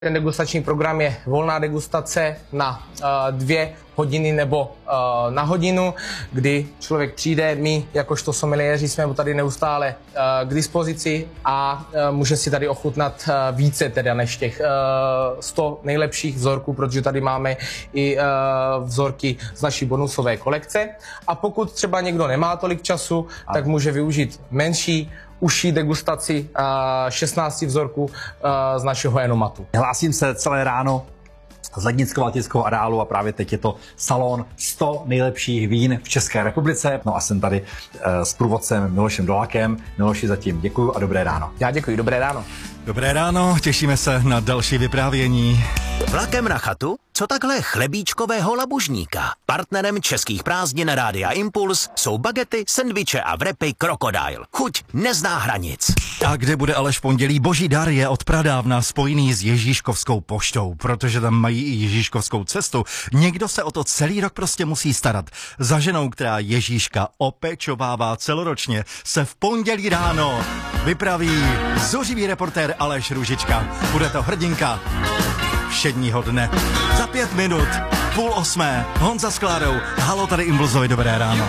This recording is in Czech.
Ten degustační program je volná degustace na 2 hodiny nebo na hodinu, kdy člověk přijde, my jakožto sommeliéři jsme mu tady neustále k dispozici a může si tady ochutnat více teda než těch 100 nejlepších vzorků, protože tady máme i vzorky z naší bonusové kolekce. A pokud třeba někdo nemá tolik času, tak může využít menší, užší degustaci 16 vzorků z našeho enomatu. Hlásím se celé ráno z Lednického letického areálu a právě teď je to salon 100 nejlepších vín v České republice. No a jsem tady s průvodcem Milošem Dolakem. Miloši, zatím děkuju a dobré ráno. Já děkuji, dobré ráno. Dobré ráno, těšíme se na další vyprávění. Vlakem na chatu? Co takhle chlebíčkového labužníka? Partnerem českých prázdnin Rádia Impuls jsou bagety, sendviče a wrapy Crocodile. Chuť nezná hranic. A kde bude Aleš v pondělí? Boží dar je od pradávna spojený s Ježíškovskou poštou, protože tam mají i Ježíškovskou cestu. Někdo se o to celý rok prostě musí starat. Za ženou, která Ježíška opečovává celoročně, se v pondělí ráno vypraví zuřivý reportér Aleš Růžička. Bude to hrdinka všedního dne. Za 5 minut, 7:30, Honza s Klárou. Halo, tady Impulzovi, dobré ráno.